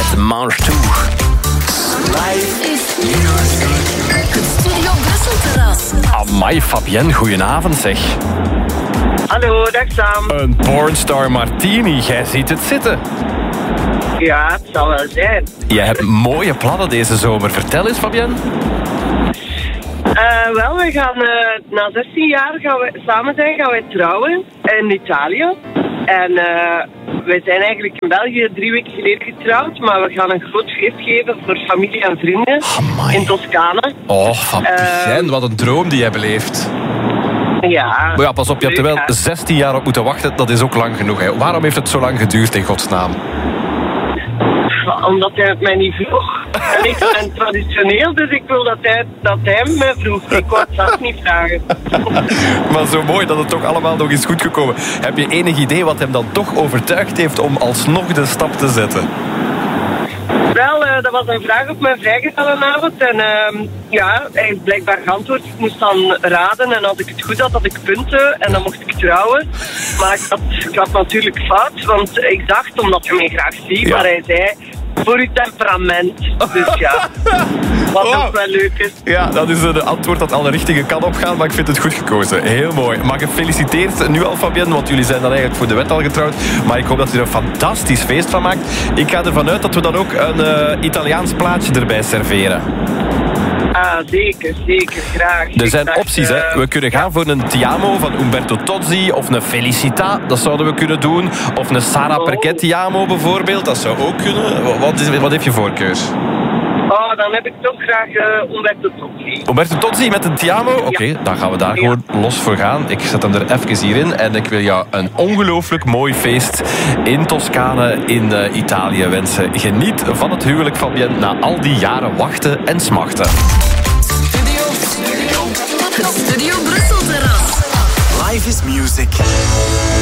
met Mange Tour. Live is music. Het Studio Brussel terras. Amai, Fabienne, goedenavond zeg. Hallo, dag Sam. Een pornstar martini, jij ziet het zitten. Ja, het zal wel zijn. Jij hebt mooie plannen deze zomer. Vertel eens, Fabienne. Wel, we gaan na 16 jaar gaan wij trouwen in Italië. En wij zijn eigenlijk in België 3 weken geleden getrouwd, maar we gaan een groot feest geven voor familie en vrienden in Toscane. Oh, Fabienne, wat een droom die jij beleeft. Ja. Maar ja, pas op, je hebt er wel 16 jaar op moeten wachten. Dat is ook lang genoeg. Hè. Waarom heeft het zo lang geduurd, in godsnaam? Omdat hij het mij niet vroeg. En ik ben traditioneel, dus ik wil dat hij me vroeg. Ik wou het zelf niet vragen. Maar zo mooi dat het toch allemaal nog is goed gekomen. Heb je enig idee wat hem dan toch overtuigd heeft om alsnog de stap te zetten? Wel, dat was een vraag op mijn vrijgezellenavond. En hij heeft blijkbaar geantwoord. Ik moest dan raden en als ik het goed had ik punten. En dan mocht ik trouwen. Maar ik had natuurlijk fout, want ik dacht omdat je mij graag ziet. Ja. Maar hij zei, voor uw temperament. Dus ja, wat ook wel leuk is. Ja, dat is een antwoord dat alle richtingen kan opgaan, maar ik vind het goed gekozen. Heel mooi. Maar gefeliciteerd nu al, Fabienne, want jullie zijn dan eigenlijk voor de wet al getrouwd. Maar ik hoop dat u er een fantastisch feest van maakt. Ik ga ervan uit dat we dan ook een Italiaans plaatje erbij serveren. Ah, zeker, graag. Er zijn opties, hè. We kunnen gaan voor een Ti amo van Umberto Tozzi of een Felicita, dat zouden we kunnen doen. Of een Sara Perché Ti amo bijvoorbeeld, dat zou ook kunnen. Wat heeft je voorkeur? Oh, dan heb ik toch graag Umberto Tozzi. Umberto Tozzi met een Ti amo? Oké, dan gaan we daar gewoon los voor gaan. Ik zet hem er even hierin en ik wil jou een ongelooflijk mooi feest in Toscane in Italië wensen. Geniet van het huwelijk, Fabienne, na al die jaren wachten en smachten. Het Studio Brussel terras. Live is music.